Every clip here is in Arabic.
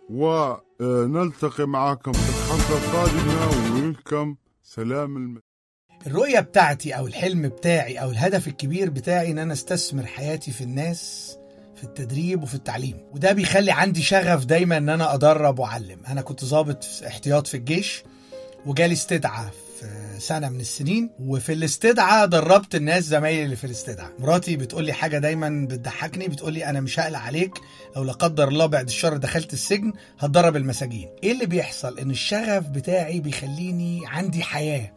ونلتقي معكم في الحلقة القادمة. ويلكم سلام الرؤية بتاعتي أو الحلم بتاعي أو الهدف الكبير بتاعي إن أنا استثمر حياتي في الناس، في التدريب وفي التعليم. وده بيخلي عندي شغف دايما إن أنا أدرب وأعلم. أنا كنت ضابط احتياط في الجيش، وجالي استدعاء في سنة من السنين، وفي الاستدعاء دربت الناس زمايلي اللي في الاستدعاء. مراتي بتقولي حاجة دايما بتضحكني، بتقولي أنا مش هقلق عليك لو لا قدر الله بعد الشر دخلت السجن هتدرب المساجين. إيه اللي بيحصل؟ إن الشغف بتاعي بيخليني عندي حياة.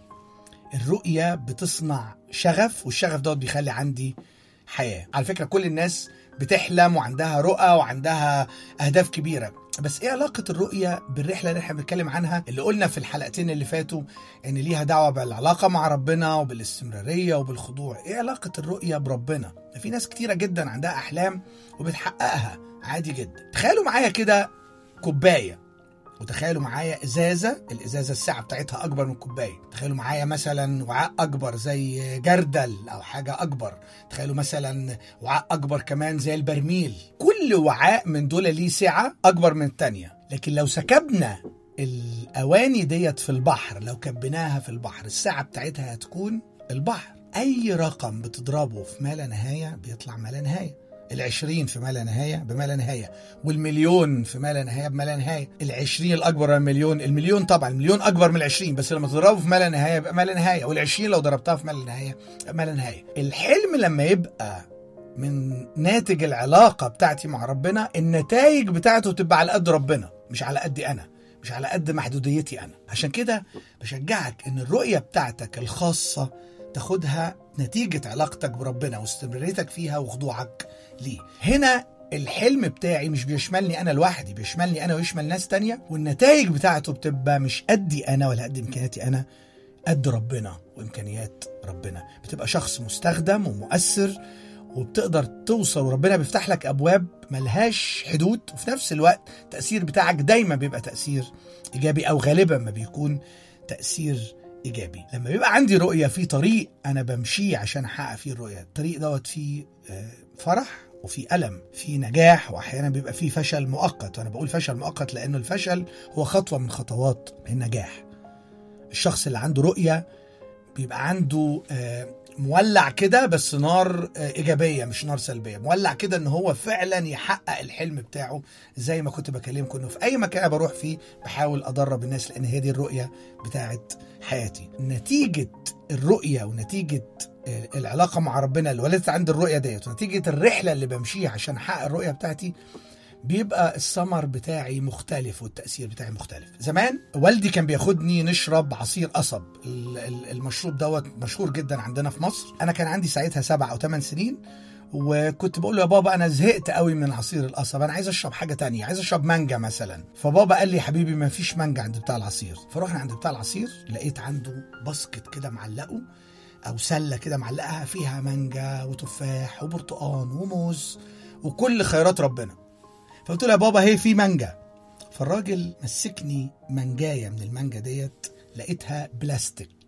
الرؤية بتصنع شغف، والشغف دوت بيخلي عندي حياة. على فكرة كل الناس بتحلم وعندها رؤى وعندها أهداف كبيرة، بس إيه علاقة الرؤية بالرحلة اللي احنا بنتكلم عنها، اللي قلنا في الحلقتين اللي فاتوا إن ليها دعوة بالعلاقة مع ربنا وبالاستمرارية وبالخضوع؟ إيه علاقة الرؤية بربنا؟ في ناس كتيرة جدا عندها أحلام وبتحققها عادي جدا. تخيلوا معايا كده كوباية، وتخيلوا معايا ازازه، الازازه السعه بتاعتها اكبر من الكوبايه. تخيلوا معايا مثلا وعاء اكبر زي جردل او حاجه اكبر. تخيلوا مثلا وعاء اكبر كمان زي البرميل. كل وعاء من دول ليه سعه اكبر من الثانيه، لكن لو سكبنا الاواني ديت في البحر، لو كبناها في البحر، السعه بتاعتها هتكون البحر. اي رقم بتضربه في ما لا نهايه بيطلع ما لا نهايه. 20 في ما لا نهاية بما لا نهاية، والمليون في ما لا نهاية بما لا نهاية. 20 الأكبر من المليون، المليون طبعا المليون أكبر من 20، بس لما تضربه في ما لا نهاية بقى ما لا نهاية، وال20 لو ضربتها في ما لا نهاية بقى ما لا نهاية. الحلم لما يبقى من ناتج العلاقة بتاعتي مع ربنا، النتائج بتاعته تبقى على قد ربنا، مش على قد أنا، مش على قد محدوديتي أنا. عشان كده بشجعك إن الرؤية بتاعتك الخاصة تاخدها نتيجة علاقتك بربنا واستمراريتك فيها وخضوعك ليه. هنا الحلم بتاعي مش بيشملني أنا لوحدي، بيشملني أنا ويشمل ناس تانية، والنتائج بتاعته بتبقى مش قدي أنا ولا قد إمكانياتي أنا، قد ربنا وإمكانيات ربنا. بتبقى شخص مستخدم ومؤثر، وبتقدر توصل، وربنا بيفتح لك أبواب ملهاش حدود، وفي نفس الوقت التأثير بتاعك دايما بيبقى تأثير إيجابي، أو غالبا ما بيكون تأثير إيجابي. لما بيبقى عندي رؤية في طريق أنا بمشيه عشان أحقق فيه الرؤية، الطريق دوت فيه فرح وفي ألم، في نجاح، وأحيانا بيبقى فيه فشل مؤقت. وأنا بقول فشل مؤقت لأنه الفشل هو خطوة من خطوات النجاح. الشخص اللي عنده رؤية بيبقى عنده مولع كده، بس نار إيجابية مش نار سلبية، مولع كده إن هو فعلا يحقق الحلم بتاعه. زي ما كنت بكلمكم إنه في أي مكان بروح فيه بحاول أدرب الناس، لأن هي دي الرؤية بتاعت حياتي. نتيجة الرؤية ونتيجة العلاقة مع ربنا اللي ولدت عند الرؤية ديت، ونتيجة الرحلة اللي بمشيها عشان أحقق الرؤية بتاعتي، بيبقى الثمر بتاعي مختلف والتأثير بتاعي مختلف. زمان والدي كان بياخدني نشرب عصير قصب. المشروب دوت مشهور جدا عندنا في مصر. أنا كان عندي ساعتها 7 أو 8 سنين، وكنت بقول له يا بابا أنا زهقت قوي من عصير القصب، أنا عايز أشرب حاجة تانية، عايز أشرب مانجا مثلا. فبابا قال لي يا حبيبي ما فيش مانجا عند بتاع العصير. فروحنا عند بتاع العصير، لقيت عنده باسكت كده معلقه، أو سلة كده معلقها فيها مانجا وتفاح وبرتقان وموز وكل خيرات ربنا. فقلت له يا بابا هي في مانجا. فالراجل مسكني منجاية من المانجا ديت، لقيتها بلاستيك،